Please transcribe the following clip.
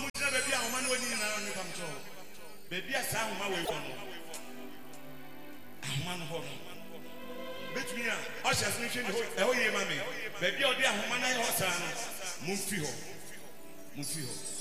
mujina baby ahoma no ni na no kam cho baby asa ahoma we ko no ahoma no ho no betumi a o sha sini hwe e ho ye ma me baby o de ahoma na ye ho sa no mumfi ho